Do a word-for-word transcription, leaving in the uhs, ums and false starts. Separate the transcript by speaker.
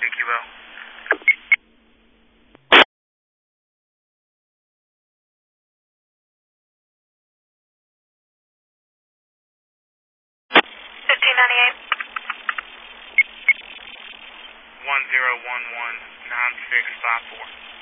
Speaker 1: three Kilo.
Speaker 2: fifteen ninety-eight.
Speaker 1: one zero one one nine six five four.